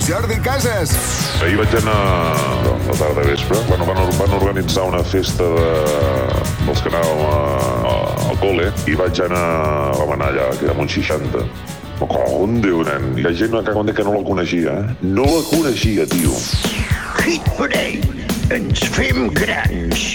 Jordi Casas. Ahir vaig anar a la tarda vespre. Van organitzar una festa dels que anàvem al col·le i vam anar allà, que érem uns 60. Me cago en Déu, nen. Hi ha gent que no la coneixia, eh? No la coneixia, tio. Hit Parade. Ens fem grans.